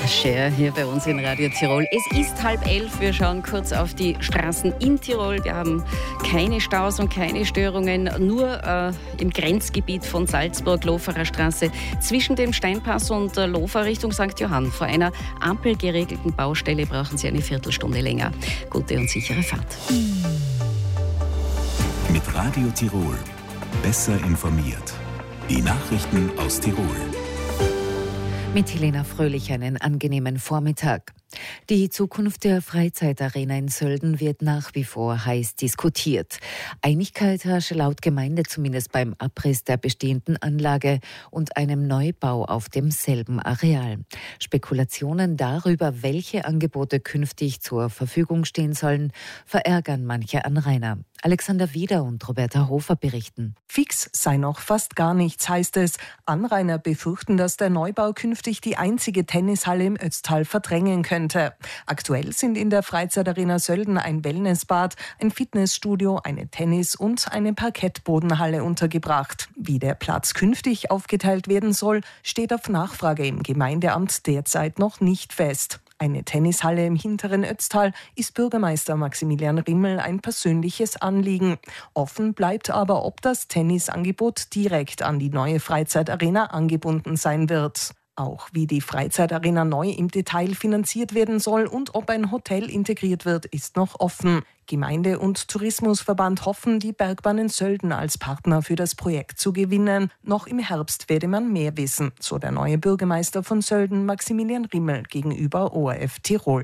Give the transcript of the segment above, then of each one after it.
Cher hier bei uns in Radio Tirol. Es ist 10:30. Wir schauen kurz auf die Straßen in Tirol. Wir haben keine Staus und keine Störungen, nur im Grenzgebiet von Salzburg, Loferer Straße, zwischen dem Steinpass und Lofer Richtung St. Johann. Vor einer ampelgeregelten Baustelle brauchen Sie eine Viertelstunde länger. Gute und sichere Fahrt. Mit Radio Tirol. Besser informiert. Die Nachrichten aus Tirol. Mit Helena Fröhlich einen angenehmen Vormittag. Die Zukunft der Freizeitarena in Sölden wird nach wie vor heiß diskutiert. Einigkeit herrsche laut Gemeinde zumindest beim Abriss der bestehenden Anlage und einem Neubau auf demselben Areal. Spekulationen darüber, welche Angebote künftig zur Verfügung stehen sollen, verärgern manche Anrainer. Alexander Wieder und Roberta Hofer berichten. Fix sei noch fast gar nichts, heißt es. Anrainer befürchten, dass der Neubau künftig die einzige Tennishalle im Ötztal verdrängen könnte. Aktuell sind in der Freizeitarena Sölden ein Wellnessbad, ein Fitnessstudio, eine Tennis- und eine Parkettbodenhalle untergebracht. Wie der Platz künftig aufgeteilt werden soll, steht auf Nachfrage im Gemeindeamt derzeit noch nicht fest. Eine Tennishalle im hinteren Ötztal ist Bürgermeister Maximilian Rimmel ein persönliches Anliegen. Offen bleibt aber, ob das Tennisangebot direkt an die neue Freizeitarena angebunden sein wird. Auch wie die Freizeitarena neu im Detail finanziert werden soll und ob ein Hotel integriert wird, ist noch offen. Gemeinde- und Tourismusverband hoffen, die Bergbahnen Sölden als Partner für das Projekt zu gewinnen. Noch im Herbst werde man mehr wissen, so der neue Bürgermeister von Sölden, Maximilian Rimmel, gegenüber ORF Tirol.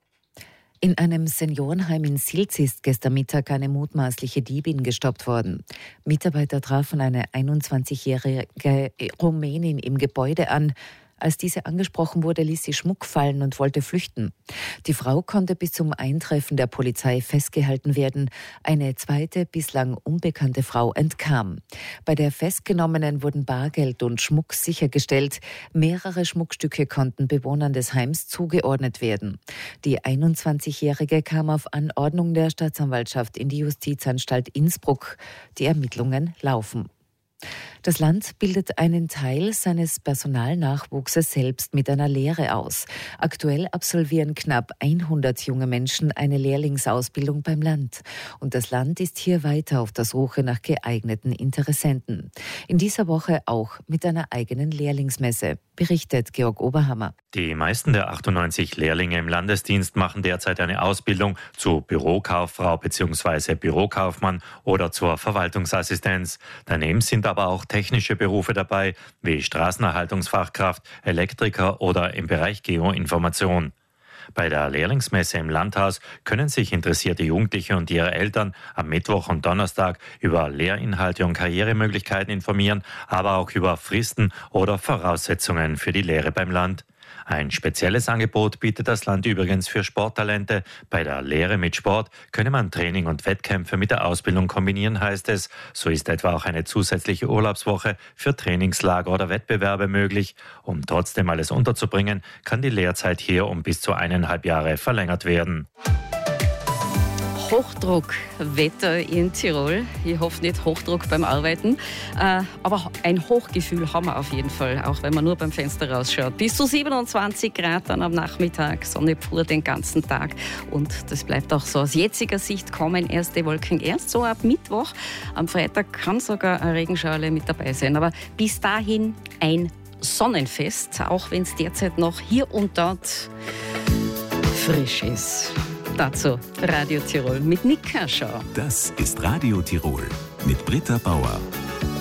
In einem Seniorenheim in Silz ist gestern Mittag eine mutmaßliche Diebin gestoppt worden. Mitarbeiter trafen eine 21-jährige Rumänin im Gebäude an. Als diese angesprochen wurde, ließ sie Schmuck fallen und wollte flüchten. Die Frau konnte bis zum Eintreffen der Polizei festgehalten werden. Eine zweite, bislang unbekannte Frau entkam. Bei der Festgenommenen wurden Bargeld und Schmuck sichergestellt. Mehrere Schmuckstücke konnten Bewohnern des Heims zugeordnet werden. Die 21-Jährige kam auf Anordnung der Staatsanwaltschaft in die Justizanstalt Innsbruck. Die Ermittlungen laufen. Das Land bildet einen Teil seines Personalnachwuchses selbst mit einer Lehre aus. Aktuell absolvieren knapp 100 junge Menschen eine Lehrlingsausbildung beim Land. Und das Land ist hier weiter auf der Suche nach geeigneten Interessenten. In dieser Woche auch mit einer eigenen Lehrlingsmesse, berichtet Georg Oberhammer. Die meisten der 98 Lehrlinge im Landesdienst machen derzeit eine Ausbildung zur Bürokauffrau bzw. Bürokaufmann oder zur Verwaltungsassistenz. Daneben sind aber auch technische Berufe dabei, wie Straßenerhaltungsfachkraft, Elektriker oder im Bereich Geoinformation. Bei der Lehrlingsmesse im Landhaus können sich interessierte Jugendliche und ihre Eltern am Mittwoch und Donnerstag über Lehrinhalte und Karrieremöglichkeiten informieren, aber auch über Fristen oder Voraussetzungen für die Lehre beim Land. Ein spezielles Angebot bietet das Land übrigens für Sporttalente. Bei der Lehre mit Sport könne man Training und Wettkämpfe mit der Ausbildung kombinieren, heißt es. So ist etwa auch eine zusätzliche Urlaubswoche für Trainingslager oder Wettbewerbe möglich. Um trotzdem alles unterzubringen, kann die Lehrzeit hier um bis zu 1,5 Jahre verlängert werden. Hochdruckwetter in Tirol. Ich hoffe nicht Hochdruck beim Arbeiten, aber ein Hochgefühl haben wir auf jeden Fall, auch wenn man nur beim Fenster rausschaut. Bis zu 27 Grad dann am Nachmittag, Sonne pur den ganzen Tag und das bleibt auch so. Aus jetziger Sicht kommen erste Wolken erst so ab Mittwoch. Am Freitag kann sogar eine Regenschauer mit dabei sein, aber bis dahin ein Sonnenfest, auch wenn es derzeit noch hier und dort frisch ist. Dazu Radio Tirol mit Nick Kerschau. Das ist Radio Tirol mit Britta Bauer.